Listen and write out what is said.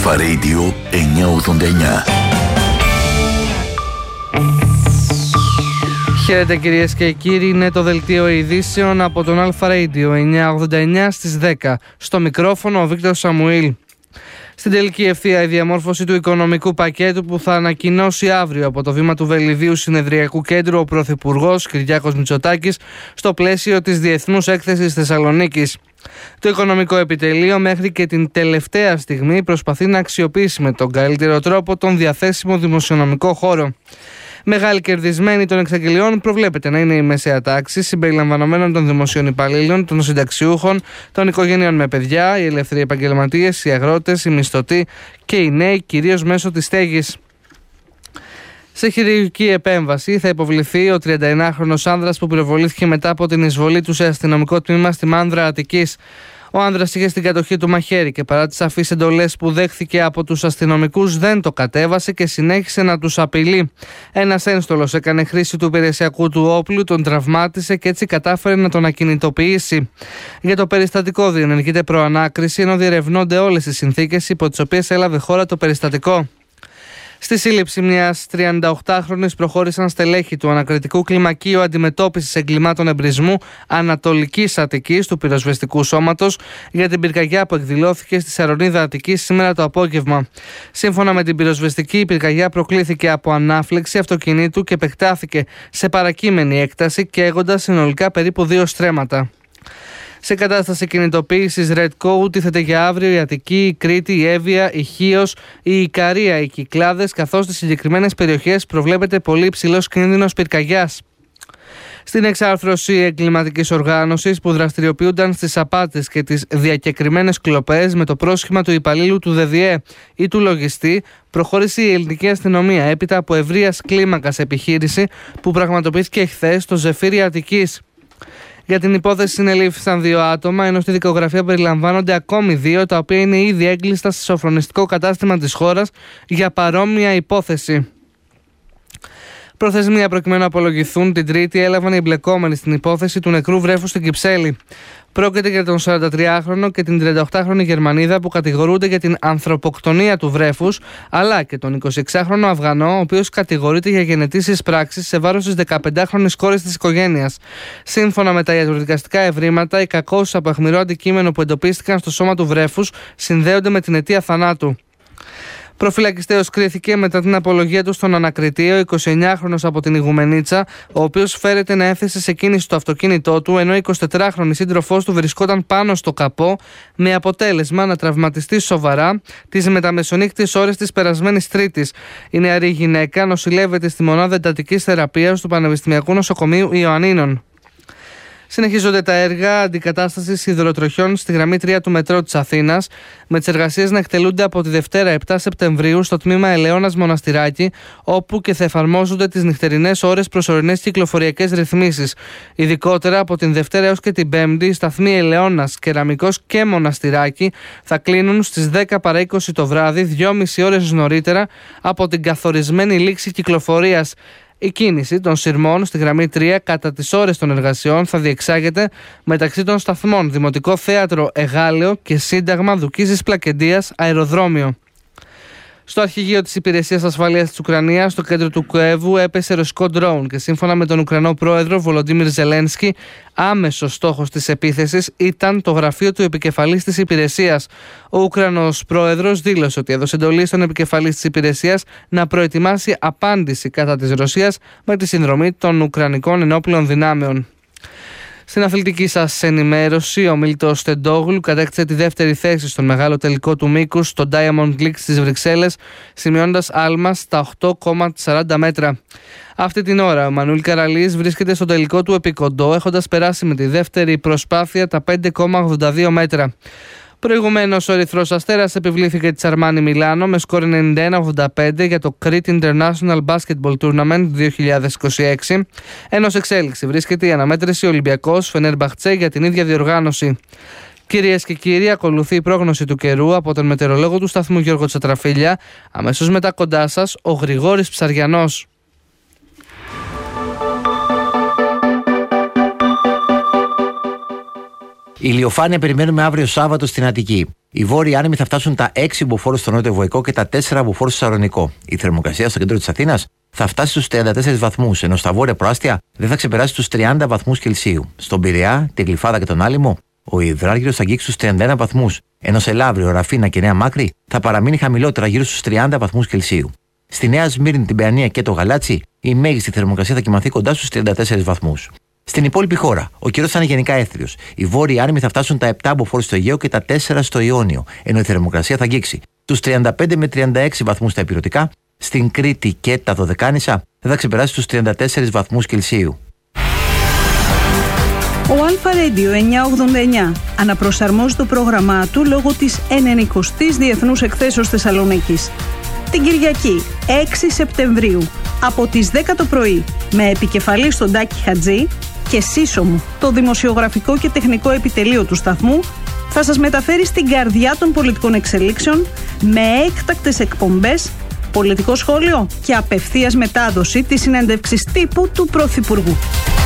Αλφα Radio 989. Χαίρετε κυρίες και κύριοι, είναι το δελτίο ειδήσεων από τον Αλφα Radio 989 στις 10. Στο μικρόφωνο ο Βίκτορ Σαμουήλ. Στην τελική ευθεία η διαμόρφωση του οικονομικού πακέτου που θα ανακοινώσει αύριο από το βήμα του Βελιδίου Συνεδριακού Κέντρου ο Πρωθυπουργός Κυριάκος Μητσοτάκης στο πλαίσιο της Διεθνούς Έκθεσης Θεσσαλονίκης. Το οικονομικό επιτελείο μέχρι και την τελευταία στιγμή προσπαθεί να αξιοποιήσει με τον καλύτερο τρόπο τον διαθέσιμο δημοσιονομικό χώρο. Μεγάλη κερδισμένη των εξαγγελιών προβλέπεται να είναι η μεσαία τάξη, συμπεριλαμβανομένων των δημοσίων υπαλλήλων, των συνταξιούχων, των οικογενειών με παιδιά, οι ελεύθεροι επαγγελματίες, οι αγρότες, οι μισθωτοί και οι νέοι, κυρίως μέσω της στέγης. Σε χειρουργική επέμβαση θα υποβληθεί ο 39χρονος άνδρας που πυροβολήθηκε μετά από την εισβολή του σε αστυνομικό τμήμα στη Μάνδρα Αττικής. Ο άνδρας είχε στην κατοχή του μαχαίρι και παρά τις σαφείς εντολές που δέχθηκε από τους αστυνομικούς δεν το κατέβασε και συνέχισε να τους απειλεί. Ένας ένστολος έκανε χρήση του υπηρεσιακού του όπλου, τον τραυμάτισε και έτσι κατάφερε να τον ακινητοποιήσει. Για το περιστατικό διενεργείται προανάκριση ενώ διερευνώνται όλες οι συνθήκες υπό τις οποίες έλαβε χώρα το περιστατικό. Στη σύλληψη μιας 38χρονης προχώρησαν στελέχη του Ανακριτικού Κλιμακείου Αντιμετώπισης Εγκλημάτων Εμπρισμού Ανατολικής Αττικής του Πυροσβεστικού Σώματος για την πυρκαγιά που εκδηλώθηκε στη Σαρονίδα Αττικής σήμερα το απόγευμα. Σύμφωνα με την πυροσβεστική, η πυρκαγιά προκλήθηκε από ανάφλεξη αυτοκινήτου και επεκτάθηκε σε παρακείμενη έκταση, καίγοντας συνολικά περίπου 2 στρέμματα. Σε κατάσταση κινητοποίησης Red Coat τίθεται για αύριο η Αττική, η Κρήτη, η Εύβοια, η Χίος, η Ικαρία, οι Κυκλάδες, καθώς στις συγκεκριμένες περιοχές προβλέπεται πολύ υψηλός κίνδυνος πυρκαγιάς. Στην εξάρθρωση εγκληματικής οργάνωσης που δραστηριοποιούνταν στις απάτες και τις διακεκριμένες κλοπές με το πρόσχημα του υπαλλήλου του ΔΔΕ ή του λογιστή, προχώρησε η ελληνική αστυνομία έπειτα από ευρείας κλίμακας επιχείρηση που πραγματοποιήθηκε χθες στο Ζεφύρι Αττικής. Για την υπόθεση συνελήφθησαν 2 άτομα, ενώ στη δικογραφία περιλαμβάνονται ακόμη 2, τα οποία είναι ήδη έγκλειστα σε σοφρονιστικό κατάστημα της χώρας για παρόμοια υπόθεση. Προθεσμία προκειμένου να απολογηθούν την Τρίτη έλαβαν οι εμπλεκόμενοι στην υπόθεση του νεκρού βρέφους στην Κυψέλη. Πρόκειται για τον 43χρονο και την 38χρονη Γερμανίδα που κατηγορούνται για την ανθρωποκτονία του βρέφους, αλλά και τον 26χρονο Αφγανό, ο οποίος κατηγορείται για γενετήσεις πράξεις σε βάρος της 15χρονης κόρης της οικογένειας. Σύμφωνα με τα ιατροδικαστικά ευρήματα, οι κακώσεις από αιχμηρό αντικείμενο που εντοπίστηκαν στο σώμα του βρέφους συνδέονται με την αιτία θανάτου. Προφυλακιστέος κρίθηκε μετά την απολογία του στον ανακριτή, ο 29χρονος από την Ιγουμενίτσα, ο οποίος φέρεται να έθεσε σε κίνηση το αυτοκίνητό του, ενώ η 24χρονη σύντροφός του βρισκόταν πάνω στο καπό, με αποτέλεσμα να τραυματιστεί σοβαρά τις μεταμεσονύχτιες ώρες της περασμένης Τρίτης. Η νεαρή γυναίκα νοσηλεύεται στη μονάδα εντατικής θεραπείας του Πανεπιστημιακού Νοσοκομείου Ιωαννίνων. Συνεχίζονται τα έργα αντικατάστασης υδροτροχιών στη γραμμή 3 του μετρό της Αθήνας, με τις εργασίες να εκτελούνται από τη Δευτέρα 7 Σεπτεμβρίου στο τμήμα Ελαιώνας Μοναστηράκι, όπου και θα εφαρμόζονται τις νυχτερινές ώρες προσωρινές κυκλοφοριακές ρυθμίσεις. Ειδικότερα από την Δευτέρα έως και την Πέμπτη, οι σταθμοί Ελαιώνας, Κεραμικός και Μοναστηράκι θα κλείνουν στις 10 παρά 20 το βράδυ, 2,5 ώρες νωρίτερα από την καθορισμένη λήξη κυκλοφορίας. Η κίνηση των σειρμών στη γραμμή 3 κατά τις ώρες των εργασιών θα διεξάγεται μεταξύ των σταθμών Δημοτικό Θέατρο Εγάλεο και Σύνταγμα Δουκίζης Πλακεντίας Αεροδρόμιο. Στο αρχηγείο της Υπηρεσίας Ασφαλείας της Ουκρανίας, στο κέντρο του Κιέβου, έπεσε ρωσικό ντρόουν και σύμφωνα με τον Ουκρανό πρόεδρο Βολοντίμιρ Ζελένσκι, άμεσος στόχος της επίθεσης ήταν το γραφείο του επικεφαλής της υπηρεσίας. Ο Ουκρανός πρόεδρος δήλωσε ότι έδωσε εντολή στον επικεφαλής της υπηρεσίας να προετοιμάσει απάντηση κατά της Ρωσίας με τη συνδρομή των Ουκρανικών ενόπλων δυνάμεων. Στην αθλητική σας ενημέρωση, ο Μίλτος Στεντόγλου κατέκτησε τη δεύτερη θέση στον μεγάλο τελικό του μήκους στο Diamond League στις Βρυξέλλες, σημειώνοντας άλμα στα 8,40 μέτρα. Αυτή την ώρα, ο Μανουήλ Καραλής βρίσκεται στο τελικό του επικοντό, έχοντας περάσει με τη δεύτερη προσπάθεια τα 5,82 μέτρα. Προηγουμένως, ο Ερυθρός Αστέρας επιβλήθηκε της Αρμάνι Μιλάνο με σκορ 91-85 για το Crete International Basketball Tournament 2026, ενώ σε εξέλιξη βρίσκεται η αναμέτρηση Ολυμπιακός Φενέρμπαχτσε για την ίδια διοργάνωση. Κυρίες και κύριοι, ακολουθεί η πρόγνωση του καιρού από τον μετεωρολόγο του σταθμού Γιώργο Τσατραφίλια. Αμέσως μετά κοντά σας, ο Γρηγόρης Ψαριανός. Ηλιοφάνεια περιμένουμε αύριο Σάββατο στην Αττική. Οι βόρειοι άνεμοι θα φτάσουν τα 6 μποφόρ στο νότιο Βοϊκό και τα 4 μποφόρ στο Σαλονικό. Η θερμοκρασία στο κέντρο της Αθήνας θα φτάσει στους 34 βαθμούς, ενώ στα βόρεια προάστια δεν θα ξεπεράσει τους 30 βαθμούς Κελσίου. Στον Πειραιά, τη Γλυφάδα και τον Άλυμο, ο υδράργυρος θα αγγίξει στους 31 βαθμούς, ενώ σε Λαύριο, Ραφίνα και Νέα Μάκρη θα παραμείνει χαμηλότερα γύρω στους 30 βαθμούς Κελσίου. Στη Νέα Σμύρνη, την Παιανία και το Γαλάτσι, η μέγιστη θερμοκρασία θα κοιμαθεί κοντά στους 34 βαθμούς. Στην υπόλοιπη χώρα, ο καιρός θα είναι γενικά έθριος. Οι βόρειοι άνεμοι θα φτάσουν τα 7 μποφόρ στο Αιγαίο και τα 4 στο Ιόνιο, ενώ η θερμοκρασία θα αγγίξει τους 35 με 36 βαθμούς στα ηπειρωτικά. Στην Κρήτη και τα Δωδεκάνησα δεν θα ξεπεράσει τους 34 βαθμούς Κελσίου. Ο Αλφα Radio 989 αναπροσαρμόζει το πρόγραμμά του λόγω της 90ης Διεθνούς Εκθέσεως Θεσσαλονίκης. Την Κυριακή 6 Σεπτεμβρίου από τις 10 το πρωί με επικεφαλή στον Τάκη Χατζή και σύσσωμο το δημοσιογραφικό και τεχνικό επιτελείο του σταθμού θα σας μεταφέρει στην καρδιά των πολιτικών εξελίξεων με έκτακτες εκπομπές, πολιτικό σχόλιο και απευθείας μετάδοση της συνέντευξης τύπου του Πρωθυπουργού.